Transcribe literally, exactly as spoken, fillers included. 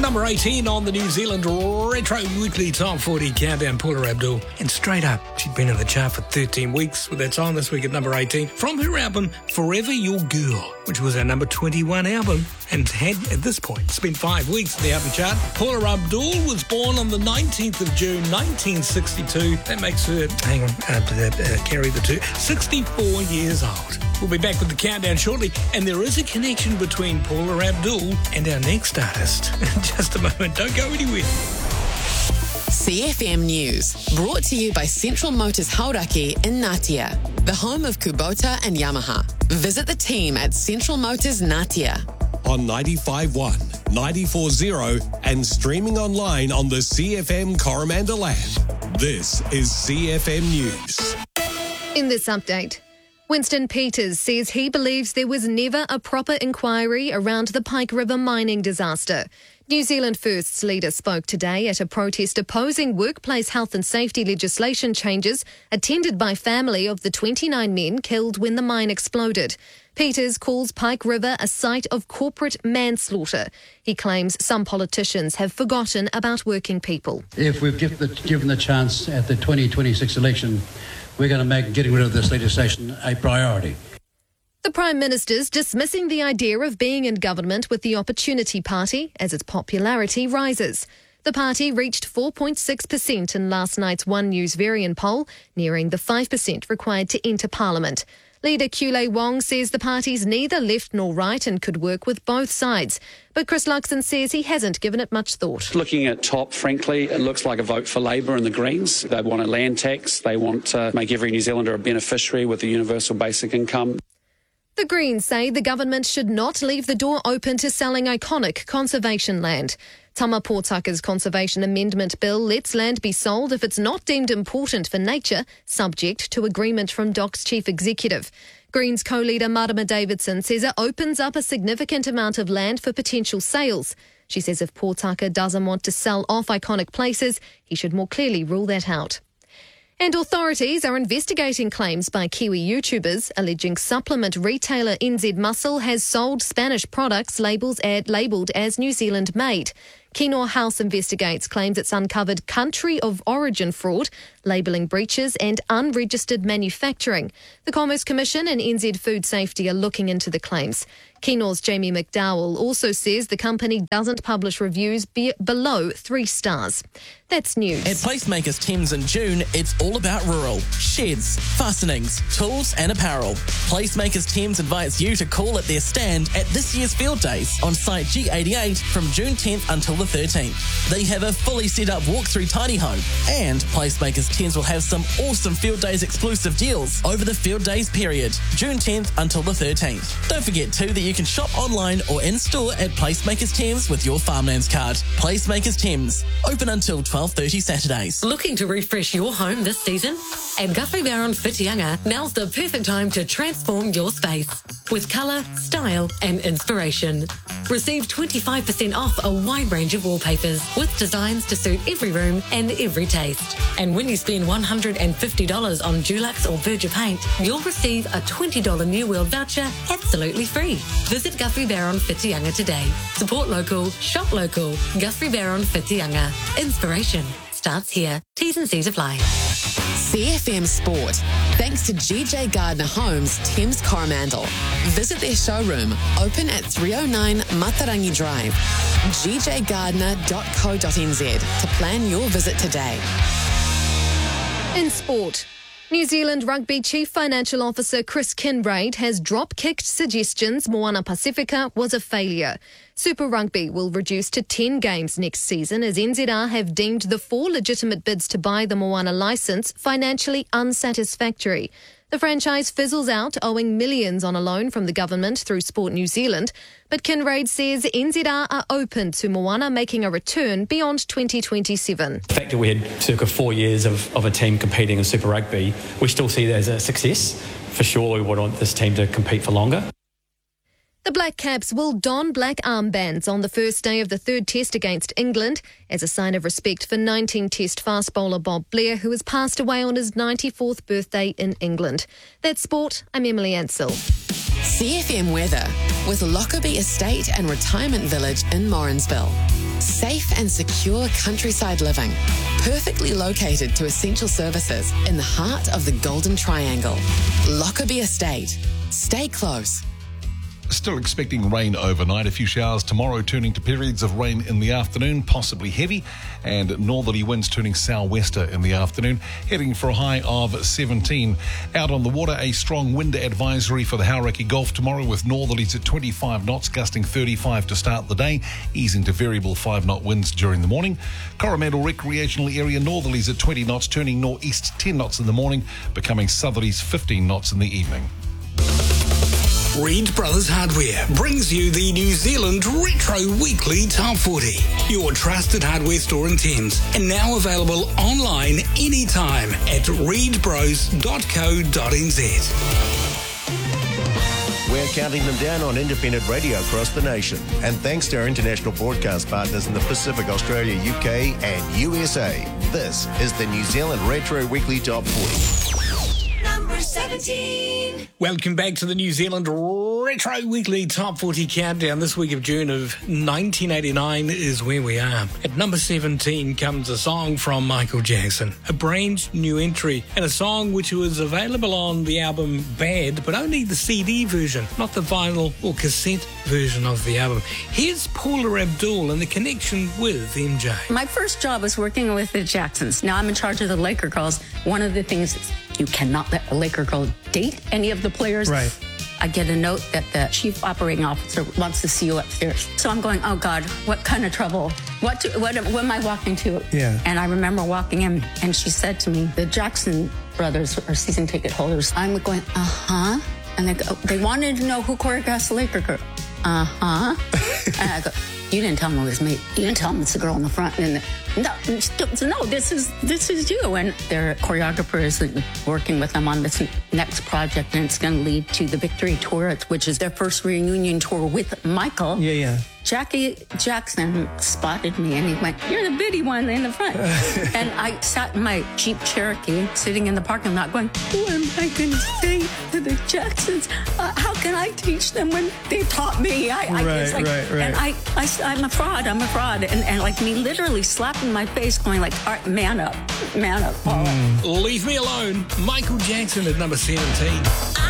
Number eighteen on the New Zealand Retro Weekly Top forty Countdown, Paula Abdul. And straight up, she'd been in the chart for thirteen weeks with that song this week at number eighteen from her album Forever Your Girl, which was our number twenty-one album and had, at this point, spent five weeks in the album chart. Paula Abdul was born on the nineteenth of June, nineteen sixty-two. That makes her, hang on, uh, uh, carry the two, sixty-four years old. We'll be back with the countdown shortly, and there is a connection between Paula Abdul and our next artist. In just a moment, don't go anywhere. C F M News, brought to you by Central Motors Hauraki in Ngatea, the home of Kubota and Yamaha. Visit the team at Central Motors Ngatea. On ninety-five point one, ninety-four point zero, and streaming online on the C F M Coromandel app. This is C F M News. In this update, Winston Peters says he believes there was never a proper inquiry around the Pike River mining disaster. New Zealand First's leader spoke today at a protest opposing workplace health and safety legislation changes attended by family of the twenty-nine men killed when the mine exploded. Peters calls Pike River a site of corporate manslaughter. He claims some politicians have forgotten about working people. If we've given the, given the chance at the twenty twenty-six election, we're going to make getting rid of this legislation a priority. The Prime Minister's dismissing the idea of being in government with the Opportunity Party as its popularity rises. The party reached four point six percent in last night's One News Varian poll, nearing the five percent required to enter Parliament. Leader Kule Wong says the party's neither left nor right and could work with both sides. But Chris Luxon says he hasn't given it much thought. Looking at top, frankly, it looks like a vote for Labour and the Greens. They want a land tax. They want to make every New Zealander a beneficiary with the universal basic income. The Greens say the government should not leave the door open to selling iconic conservation land. Tama Pōtaka's Conservation Amendment Bill lets land be sold if it's not deemed important for nature, subject to agreement from D O C's chief executive. Greens co-leader Marama Davidson says it opens up a significant amount of land for potential sales. She says if Pōtaka doesn't want to sell off iconic places, he should more clearly rule that out. And authorities are investigating claims by Kiwi YouTubers alleging supplement retailer N Z Muscle has sold Spanish products labels ad, labelled as New Zealand made. Kenoa House investigates claims it's uncovered country of origin fraud, labelling breaches and unregistered manufacturing. The Commerce Commission and N Z Food Safety are looking into the claims. Kenoa's Jamie McDowell also says the company doesn't publish reviews be below three stars. That's news. At Placemakers Thames in June, it's all about rural. Sheds, fastenings, tools and apparel. Placemakers Thames invites you to call at their stand at this year's Field Days on site G eighty-eight from June tenth until the thirteenth. They have a fully set up walk-through tiny home, and Placemakers Thames will have some awesome Field Days exclusive deals over the Field Days period, June tenth until the thirteenth. Don't forget too that you can shop online or in store at Placemakers Thames with your Farmlands card. Placemakers Thames, open until twelve thirty Saturdays. Looking to refresh your home this season? At Guthrie Barron Whitianga, now's the perfect time to transform your space with colour, style and inspiration. Receive twenty-five percent off a wide range of wallpapers with designs to suit every room and every taste. And when you spend one hundred fifty dollars on Dulux or Berger paint, you'll receive a twenty dollars New World voucher absolutely free. Visit Guthrie Barron Whitianga today. Support local, shop local. Guthrie Barron Whitianga. Inspiration starts here. T's and C's apply. C F M Sport, thanks to G J Gardner Homes, Thames Coromandel. Visit their showroom, open at three oh nine Matarangi Drive, g j gardner dot co dot n z to plan your visit today. In sport, New Zealand Rugby Chief Financial Officer Chris Kinraid has drop-kicked suggestions Moana Pacifica was a failure. Super Rugby will reduce to ten games next season as N Z R have deemed the four legitimate bids to buy the Moana licence financially unsatisfactory. The franchise fizzles out, owing millions on a loan from the government through Sport New Zealand. But Kinraid says N Z R are open to Moana making a return beyond twenty twenty-seven. The fact that we had circa four years of, of a team competing in Super Rugby, we still see that as a success. For sure, we would want this team to compete for longer. The Black Caps will don black armbands on the first day of the third test against England as a sign of respect for nineteen-test fast bowler Bob Blair, who has passed away on his ninety-fourth birthday in England. That's sport. I'm Emily Ansell. C F M weather with Lockerbie Estate and Retirement Village in Morrinsville. Safe and secure countryside living. Perfectly located to essential services in the heart of the Golden Triangle. Lockerbie Estate. Stay close. Still expecting rain overnight. A few showers tomorrow, turning to periods of rain in the afternoon, possibly heavy, and northerly winds turning southwester in the afternoon, heading for a high of seventeen. Out on the water, a strong wind advisory for the Hauraki Gulf tomorrow, with northerlies at twenty-five knots, gusting thirty-five to start the day, easing to variable five-knot winds during the morning. Coromandel Recreational Area, northerlies at twenty knots, turning northeast ten knots in the morning, becoming southerlies fifteen knots in the evening. Reed Brothers Hardware brings you the New Zealand Retro Weekly Top forty, your trusted hardware store in Thames, and now available online anytime at reed bros dot co dot n z. We're counting them down on independent radio across the nation. And thanks to our international broadcast partners in the Pacific, Australia, U K and U S A, this is the New Zealand Retro Weekly Top forty. Number seventeen. Welcome back to the New Zealand Retro Weekly Top forty Countdown. This week of June of nineteen eighty-nine is where we are. At number seventeen comes a song from Michael Jackson, a brand new entry, and a song which was available on the album Bad, but only the C D version, not the vinyl or cassette version of the album. Here's Paula Abdul and the connection with M J. My first job was working with the Jacksons. Now I'm in charge of the Laker girls. One of the things is you cannot let a Laker girl date any of the players. Right. I get a note that the chief operating officer wants to see you upstairs. So I'm going, oh God, what kind of trouble? What, to, what, what am I walking to? Yeah. And I remember walking in, and she said to me, the Jackson brothers are season ticket holders. I'm going, uh-huh. And they go, they wanted to know who choreographed the Laker girl. Uh-huh. And I go, you didn't tell them it was me. You didn't tell them it's the girl in the front. And the, no, no, this is this is you. And their choreographer is working with them on this next project, and it's going to lead to the Victory Tour, which is their first reunion tour with Michael. Yeah, yeah. Jackie Jackson spotted me, and he went, you're the bitty one in the front. And I sat in my Jeep Cherokee, sitting in the parking lot going, what am I going to say to the Jacksons? Uh, how can I teach them when they taught me? I, I, right, it's like, right, right. And I, I, I'm a fraud, I'm a fraud. And, and like me literally slapping my face going like, all right, man up, man up, Paula. Mm. Leave me alone. Michael Jackson at number seventeen.